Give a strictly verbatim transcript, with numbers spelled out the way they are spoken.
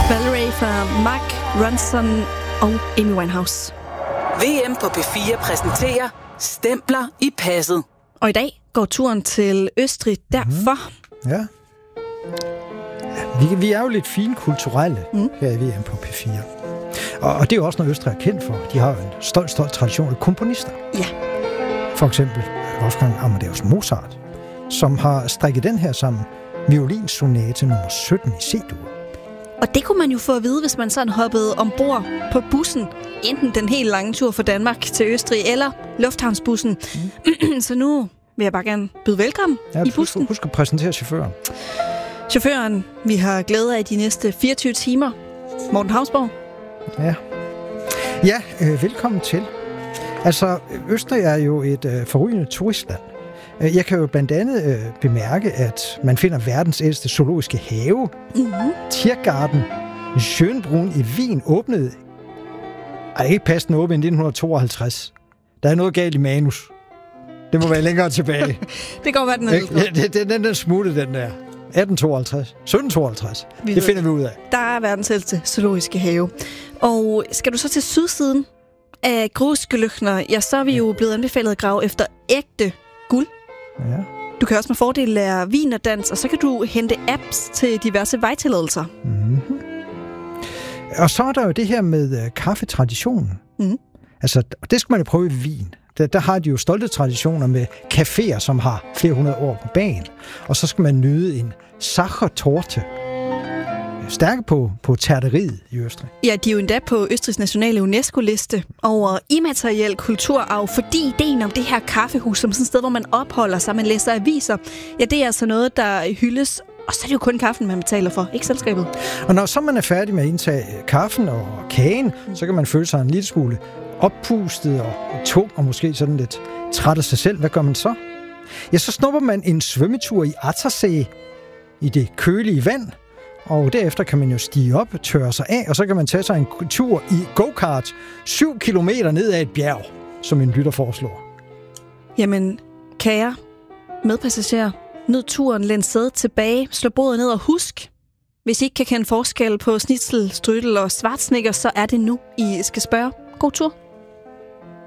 Valerie fra Mark Ronson og Amy Winehouse. V M på P fire præsenterer Stempler i passet. Og i dag går turen til Østrig derfor. Mm. Ja. Vi, vi er jo lidt finkulturelle mm. her i V M på P fire. Og, og det er jo også noget, Østrig er kendt for. De har jo en stolt, stolt tradition af komponister. Ja. For eksempel Wolfgang Amadeus Mozart, som har strikket den her sammen. Violinsonate nummer sytten i C-dur. Og det kunne man jo få at vide, hvis man sådan hoppede ombord på bussen. Enten den helt lange tur fra Danmark til Østrig, eller lufthavnsbussen. Mm. Så nu vil jeg bare gerne byde velkommen ja, i bussen. Husk at præsentere chaufføren. Chaufføren, vi har glæde af de næste fireogtyve timer. Morten Hausborg. Ja, ja øh, velkommen til. Altså, Østrig er jo et øh, forrygende turistland. Jeg kan jo blandt andet øh, bemærke, at man finder verdens ældste zoologiske have. Mm-hmm. Tiergarten Schönbrunn i Wien åbnede. Ej, ikke passende åbent i nitten tooghalvtreds. Der er noget galt i manus. Det må være længere tilbage. Det går, hvad den er. Ja, det, det, den, den smutte, den der. atten tooghalvtreds. sytten tooghalvtreds. Vi det finder vi ud af. Der er verdens ældste zoologiske have. Og skal du så til sydsiden af Großgelüchner, ja, så er vi jo blevet anbefalet at grave efter ægte guld. Ja. Du kan også med fordel lære wienerdansk, og så kan du hente apps til diverse vejtilladelser. Mm-hmm. Og så er der jo det her med uh, kaffetraditionen. Mm. Altså, det skal man jo prøve i Wien. Der, der har de jo stolte traditioner med caféer, som har flere hundrede år på bagen. Og så skal man nyde en Sachertorte. Stærke på, på terteriet i Østrig. Ja, de er jo endda på Østrigs nationale UNESCO-liste over immateriel kulturarv, fordi ideen om det her kaffehus som sådan et sted, hvor man opholder sig, man læser aviser, ja, det er altså noget, der hyldes. Og så er det jo kun kaffen, man betaler for, ikke selskabet. Og når så man er færdig med at indtage kaffen og kagen, mm. så kan man føle sig en lille smule oppustet og tung og måske sådan lidt træt af sig selv. Hvad gør man så? Ja, så snupper man en svømmetur i Attersee i det kølige vand. Og derefter kan man jo stige op, tørre sig af, og så kan man tage sig en tur i go-kart syv kilometer ned ad et bjerg, som en lytter foreslår. Jamen, kære medpassagerer, nyd turen, læn sædet tilbage, slå bordet ned og husk, hvis I ikke kan kende forskel på schnitzel, strudel og schwarzsnickers, så er det nu, I skal spørge. God tur.